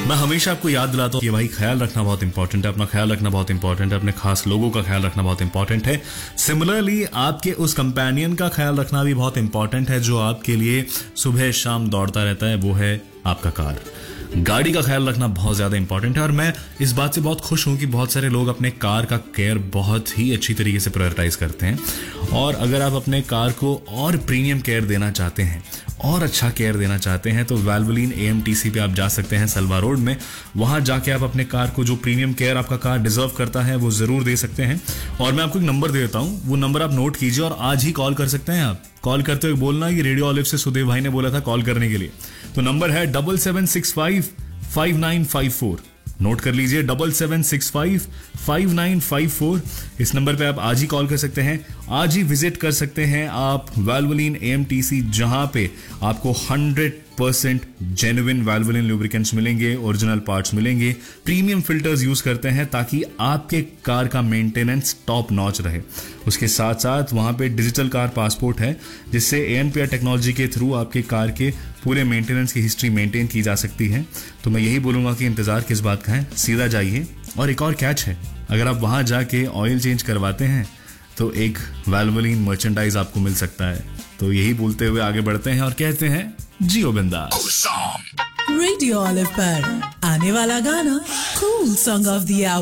मैं हमेशा आपको याद दिलाता हूँ कि भाई ख्याल रखना बहुत इंपॉर्टेंट है, अपना ख्याल रखना बहुत इंपॉर्टेंट है, अपने खास लोगों का ख्याल रखना बहुत इंपॉर्टेंट है। सिमिलरली आपके उस कंपेनियन का ख्याल रखना भी बहुत इंपॉर्टेंट है जो आपके लिए सुबह शाम दौड़ता रहता है, वो है आपका कार। गाड़ी का ख्याल रखना बहुत ज़्यादा इंपॉर्टेंट है और मैं इस बात से बहुत खुश हूं कि बहुत सारे लोग अपने कार का केयर बहुत ही अच्छी तरीके से प्रायोरिटाइज करते हैं। और अगर आप अपने कार को और प्रीमियम केयर देना चाहते हैं और अच्छा केयर देना चाहते हैं तो वैल्वोलिन AMTC पे आप जा सकते हैं सलवा रोड में। वहां जाके आप अपने कार को जो प्रीमियम केयर आपका कार डिजर्व करता है वो जरूर दे सकते हैं। और मैं आपको एक नंबर दे देता हूं, वो नंबर आप नोट कीजिए और आज ही कॉल कर सकते हैं। आप कॉल करते हुए बोलना कि रेडियो ऑलिव से सुदेव भाई ने बोला था कॉल करने के लिए। तो नंबर है 77655954। नोट कर लीजिए 77655954। इस नंबर पे आप आज ही कॉल कर सकते हैं, आज ही विजिट कर सकते हैं आप वैल्वोलिन AMTC, जहां पे आपको 100% जेन्युइन वैल्वोलिन लुब्रिकेंट्स मिलेंगे, ओरिजिनल पार्ट्स मिलेंगे, प्रीमियम फिल्टर्स यूज करते हैं ताकि आपके कार का मेंटेनेंस टॉप नॉच रहे। उसके साथ साथ वहां पे डिजिटल कार पासपोर्ट है जिससे ANPR टेक्नोलॉजी के थ्रू आपके कार के पूरे मेंटेनेंस की हिस्ट्री मेंटेन की जा सकती है। तो मैं यही बोलूंगा कि इंतजार किस बात का है, सीधा जाइए। और एक और कैच है, अगर आप वहां जाके ऑयल चेंज करवाते हैं तो एक वैल्वोलिन मर्चेंडाइज आपको मिल सकता है। तो यही बोलते हुए आगे बढ़ते हैं और कहते हैं जियो बिंदास। रेडियो ऑलिव पर आने वाला गाना cool song of the our.